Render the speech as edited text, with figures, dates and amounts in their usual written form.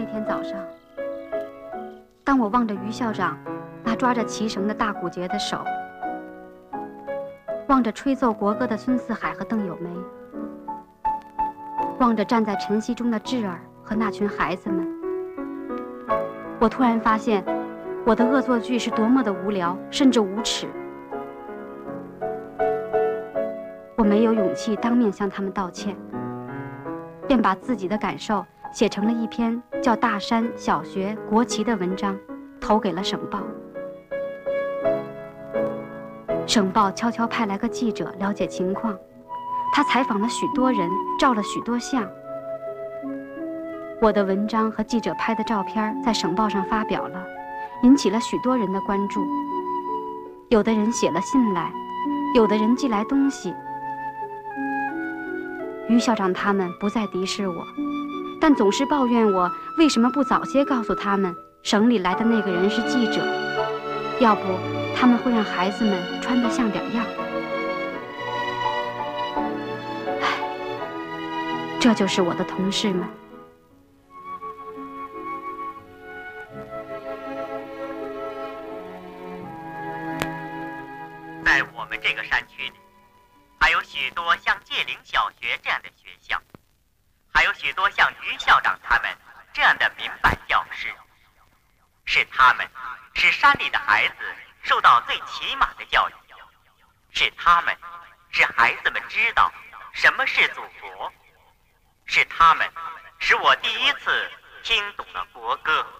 天早上，当我望着于校长那抓着旗绳的大鼓节的手，望着吹奏国歌的孙四海和邓友梅，望着站在晨曦中的智儿和那群孩子们，我突然发现，我的恶作剧是多么的无聊，甚至无耻。我没有勇气当面向他们道歉，便把自己的感受写成了一篇叫《大山小学国旗》的文章，投给了省报。省报悄悄派来个记者了解情况，他采访了许多人，照了许多相。我的文章和记者拍的照片在省报上发表了，引起了许多人的关注。有的人写了信来，有的人寄来东西。于校长他们不再敌视我，但总是抱怨我为什么不早些告诉他们省里来的那个人是记者，要不他们会让孩子们穿得像点样。唉，这就是我的同事们。 在我们这个山区里，还有许多像界岭小学这样的学校，还有许多像于校长他们这样的民办教师。是他们使山里的孩子受到最起码的教育，是他们使孩子们知道什么是祖国，是他们使我第一次听懂了国歌。